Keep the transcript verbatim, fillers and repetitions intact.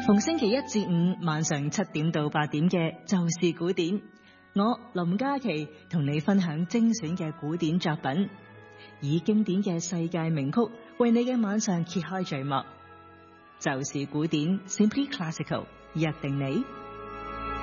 逢星期一至五晚上七點到八點嘅就是古典，我林嘉琪同你分享精選嘅古典作品，以經典嘅世界名曲為你嘅晚上揭開序幕。就是古典 Simply Classical，約定你。